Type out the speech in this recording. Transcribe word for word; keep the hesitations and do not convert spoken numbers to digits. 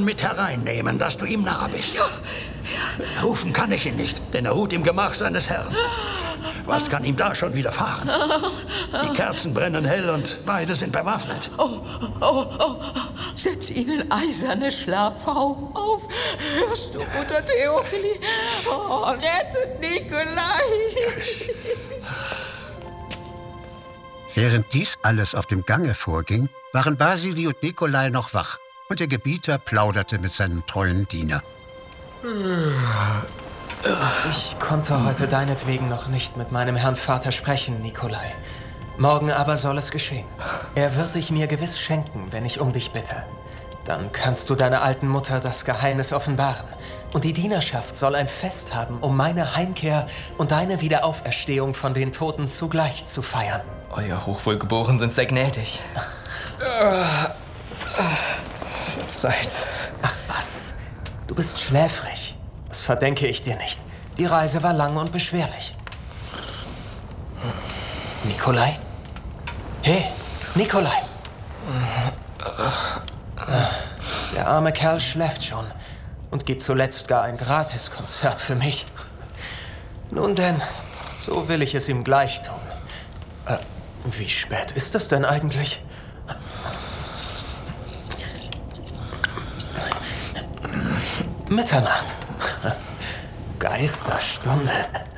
mit hereinnehmen, dass du ihm nah bist. Ja. Ja. Rufen kann ich ihn nicht, denn er ruht im Gemach seines Herrn. Was kann ihm da schon widerfahren? Die Kerzen brennen hell und beide sind bewaffnet. Oh, oh, oh, setz ihnen eiserne Schlafhauben auf. Hörst du, Mutter Theophilie? Oh, rette Nikolai! Während dies alles auf dem Gange vorging, waren Basili und Nikolai noch wach und der Gebieter plauderte mit seinem treuen Diener. Ich konnte heute deinetwegen noch nicht mit meinem Herrn Vater sprechen, Nikolai. Morgen aber soll es geschehen. Er wird dich mir gewiss schenken, wenn ich um dich bitte. Dann kannst du deiner alten Mutter das Geheimnis offenbaren. Und die Dienerschaft soll ein Fest haben, um meine Heimkehr und deine Wiederauferstehung von den Toten zugleich zu feiern. Euer Hochwohlgeboren sind sehr gnädig. Verzeiht. Ach was, du bist schläfrig. Das verdenke ich dir nicht. Die Reise war lang und beschwerlich. Nikolai? Hey, Nikolai! Der arme Kerl schläft schon und gibt zuletzt gar ein Gratiskonzert für mich. Nun denn, so will ich es ihm gleich tun. Äh, wie spät ist es denn eigentlich? Mitternacht. Geisterstunde.